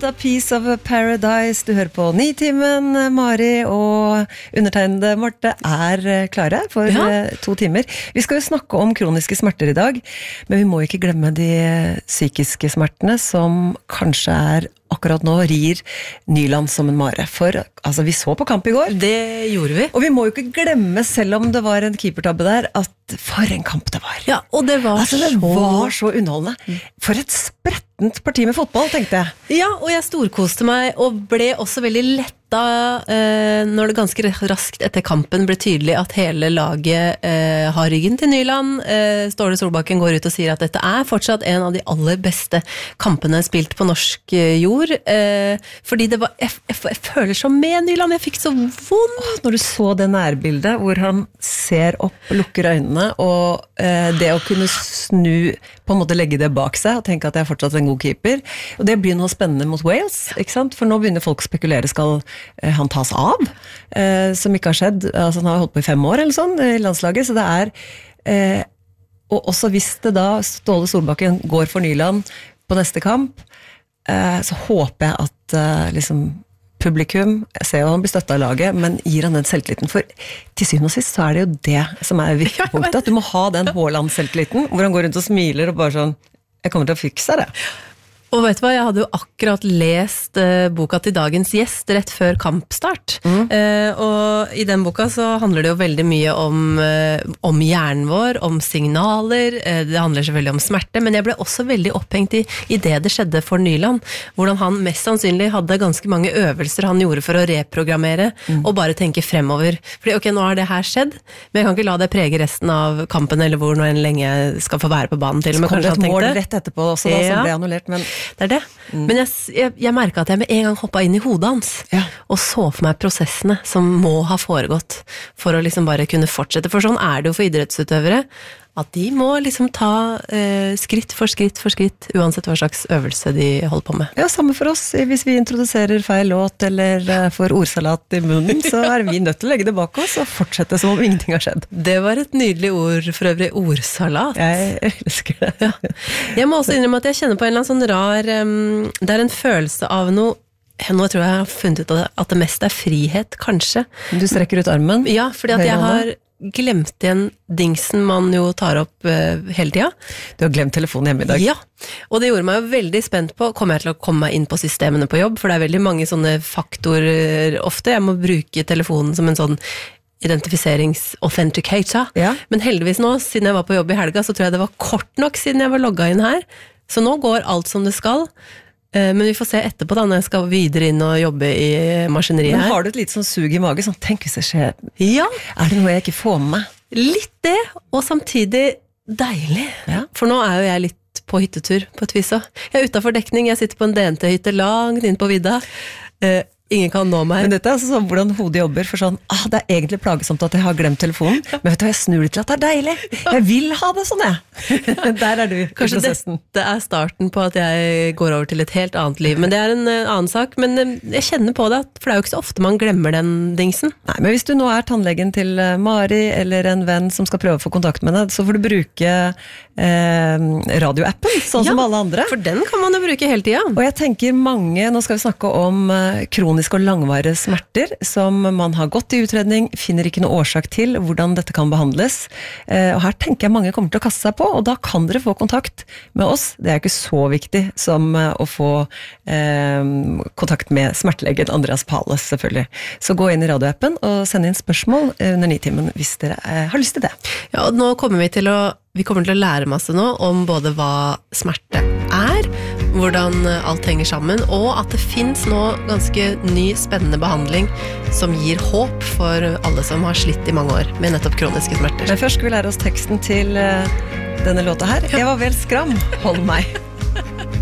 A Piece of Paradise. Du hører på Nitimen. Mari og undertegnede Marte klare for 2 timer. Vi skal jo snakke om kroniske smerter i dag, men vi må ikke glemme de psykiske smertene som kanskje akkurat nå rir Nyland som en mare. For altså, vi så på kamp i går. Det gjorde vi. Og vi må jo ikke glemme, selv om det var en keepertabbe der, at for en kamp det var. Ja, og det var, det var så underholdende. For et sprettent parti med fotball, tenkte jeg. Ja, og jeg storkoste meg, og ble også veldig letta når det ganske raskt etter kampen ble tydelig at hele laget har ryggen til Nyland. Ståle Solbakken går ut og sier at dette fortsatt en av de aller beste kampene spilt på norsk jord. Fordi det var, jeg føler så med Nyland, jeg fikk så vondt. Når du så det nærbildet, hvor han ser opp, lukker øynene, og det å kunne snu, på en måte legge det bak seg, og tenke at jeg er fortsatt en god keeper. Og det blir noe spennende mot Wales, ikke sant? For nå begynner folk å spekulere, skal han tas av, som ikke har skjedd. Altså, han har holdt på i 5 år eller sånn i landslaget, så det og også hvis det da Ståle Solbakken går for Nyland på neste kamp, så håper jeg at liksom publikum, jeg ser jo han blir støttet av laget, men gir han den selvtilliten, for til syvende og sist så det jo det som viktig punktet, at du må ha den Haaland-selvtilliten, hvor han går rundt og smiler og bare sånn, jeg kommer til å fikse det. Og vet du hva, jeg hadde jo akkurat lest boka til dagens gjest rett før kampstart. Og i den boka så handler det jo veldig mye om hjernen vår, om signaler, det handler selvfølgelig om smerte, men jeg ble også veldig opphengt i det skjedde for Nyland, hvordan han mest sannsynlig hadde ganske mange øvelser han gjorde for å reprogrammere, og bare tenke fremover. Fordi ok, nå har det her skjedd, men jeg kan ikke la det prege resten av kampen, eller hvor nå en lenge jeg skal få være på banen til. Så kom det et mål rett etterpå også, da, som ble annullert, men det det. Men jeg merket at jeg med en gang hoppet inn i hodet hans, og så for meg prosessene som må ha foregått for å liksom bare kunne fortsette. For sånn det jo for idrettsutøvere, at de må liksom ta skritt for skritt, uansett hva slags øvelse de holder på med. Ja, samme for oss. Hvis vi introduserer feil låt, eller får ordsalat i munnen, så vi nødt til å legge det bak oss, og fortsette som om ingenting har skjedd. Det var et nydelig ord, for øvrig, ordsalat. Jeg elsker det. Ja. Jeg må også innrømme at jeg kjenner på en eller annen sånn rar, det en følelse av noe, nå tror jeg har funnet ut at det meste frihet, kanskje. Du strekker ut armen? Ja, fordi at jeg har glemt igjen dingsen man jo tar opp hele tida. Du har glemt telefonen hjemme i dag. Ja, og det gjorde meg jo veldig spent på, kommer jeg til å komme meg inn på systemene på jobb, for det veldig mange sånne faktorer ofte. Jeg må bruke telefonen som en sånn identifiserings-authenticator. Ja. Men heldigvis nå, siden jeg var på jobb i helga, så tror jeg det var kort nok siden jeg var logget inn her. Så nå går alt som det skal. Men vi får se etterpå da, når jeg skal videre inn og jobbe i maskineriet her. Men har du et litt sånn sug i mage, sånn, tenk hvis det skjer? Ja. Det noe jeg ikke får med meg? Litt det, og samtidig deilig. Ja. For nå jo jeg litt på hyttetur, på et vis også. Jeg utenfor dekning, jeg sitter på en DNT-hytte langt inn på vidda. Ingen kan nå meg. Men dette altså sånn hvordan hodet jobber, for sånn, det egentlig plagesomt at jeg har glemt telefonen, men vet du hva, jeg snur det til at det deilig. Jeg vil ha det sånn, jeg. Der du i Kanskje prosessen. Dette starten på at jeg går over til et helt annet liv, men det en annen sak, men jeg kjenner på det, for det jo ikke så ofte man glemmer den dingsen. Nei, men hvis du nå tannlegen til Mari, eller en venn som skal prøve å få kontakt med deg, så får du bruke radioappen, sånn som alle andre. For den kan man jo bruke hele tiden. Og jeg tenker mange, nå skal vi snakke om kroniske og langvarige smerter som man har gått i utredning, finner ikke noe årsak til hvordan dette kan behandles. Og her tenker jeg mange kommer til å kaste seg på, og da kan dere få kontakt med oss. Det ikke så viktig som å få kontakt med smertelegen Andreas Pales, selvfølgelig. Så gå inn i radioappen og send inn spørsmål under Nitimen hvis dere har lyst til det. Ja, og nå kommer vi kommer til å lære masse nå om både hva smerte hvordan alt henger sammen, og at det finnes nå ganske ny, spennende behandling som gir håp for alle som har slitt i mange år med nettopp kroniske smerter. Men først skal vi lære oss teksten til denne låta her. Jeg var vel skram, hold meg.